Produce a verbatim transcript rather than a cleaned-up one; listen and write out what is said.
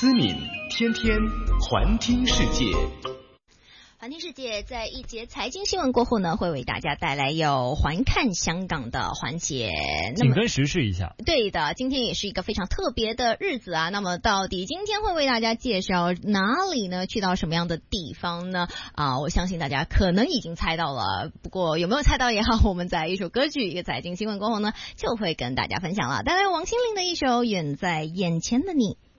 思敏天天环听世界。 环听世界在一节财经新闻过后呢，会为大家带来有环看香港的环节， 紧跟时事一下。 对的，今天也是一个非常特别的日子啊。那么到底今天会为大家介绍哪里呢？去到什么样的地方呢？啊，我相信大家可能已经猜到了，不过有没有猜到也好，我们在一首歌曲一个财经新闻过后呢，就会跟大家分享了。带来王心凌的一首《远在眼前的你》。